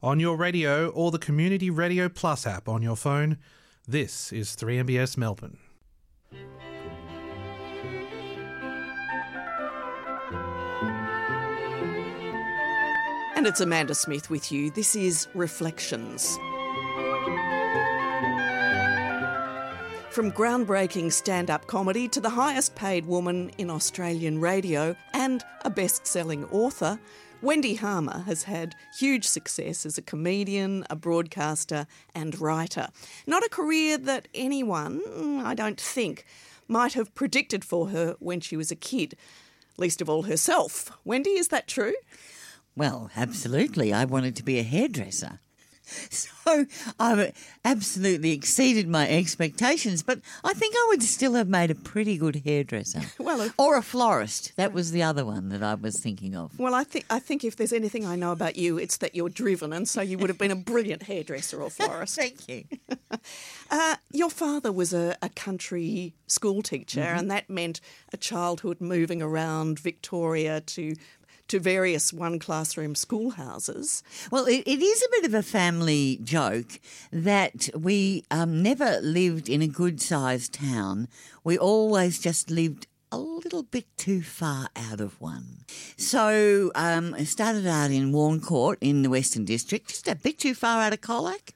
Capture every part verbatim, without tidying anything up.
On your radio or the Community Radio Plus app on your phone, this is three M B S Melbourne. And it's Amanda Smith with you. This is Reflections. From groundbreaking stand-up comedy to the highest paid woman in Australian radio and a best-selling author, Wendy Harmer has had huge success as a comedian, a broadcaster and writer. Not a career that anyone, I don't think, might have predicted for her when she was a kid, least of all herself. Wendy, is that true? Well, absolutely. I wanted to be a hairdresser. So I've absolutely exceeded my expectations, but I think I would still have made a pretty good hairdresser. Well, if, or a florist. That was the other one that I was thinking of. Well, I think I think if there's anything I know about you, it's that you're driven, and so you would have been a brilliant hairdresser or florist. Thank you. uh, your father was a, a country school teacher, mm-hmm. and that meant a childhood moving around Victoria to to various one-classroom schoolhouses. Well, it, it is a bit of a family joke that we um, never lived in a good-sized town. We always just lived a little bit too far out of one. So um, I started out in Warncourt in the Western District, just a bit too far out of Colac.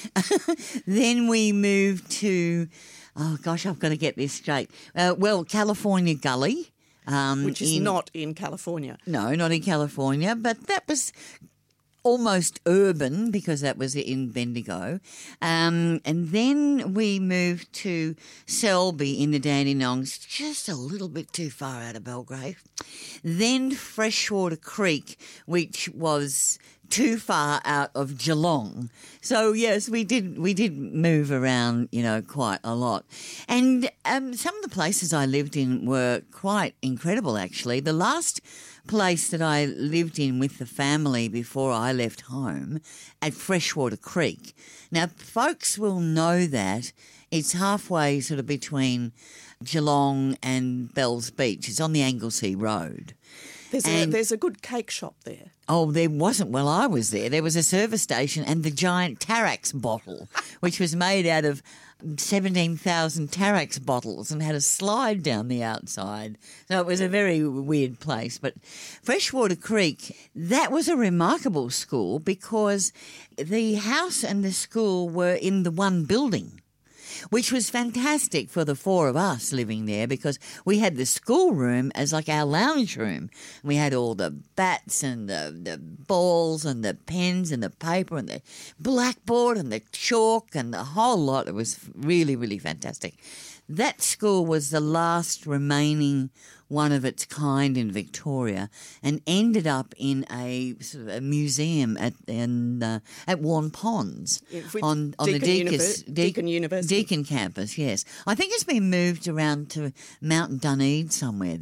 Then we moved to, oh gosh, I've got to get this straight. Uh, well, California Gully. Um, Which is in, not in California. No, not in California, but that was almost urban because that was in Bendigo. Um, and then we moved to Selby in the Dandenongs, just a little bit too far out of Belgrave. Then Freshwater Creek, which was too far out of Geelong. So yes, we did we did move around, you know, quite a lot. And um, some of the places I lived in were quite incredible, actually. The last place that I lived in with the family before I left home at Freshwater Creek. Now, folks will know that it's halfway sort of between Geelong and Bells Beach. It's on the Anglesea Road. There's a, there's a good cake shop there. Oh, there wasn't. Well, I was there. There was a service station and the giant Tarax bottle, which was made out of seventeen thousand Tarax bottles and had a slide down the outside. So it was a very weird place. But Freshwater Creek, that was a remarkable school because the house and the school were in the one building, which was fantastic for the four of us living there because we had the schoolroom as like our lounge room. We had all the bats and the, the balls and the pens and the paper and the blackboard and the chalk and the whole lot. It was really, really fantastic. That school was the last remaining one of its kind in Victoria and ended up in a sort of a museum at in, uh, at Warn Ponds yeah, on, on Deakin the Deakin, Univer- Deakin University. Deakin campus, yes. I think it's been moved around to Mount Dunedin somewhere.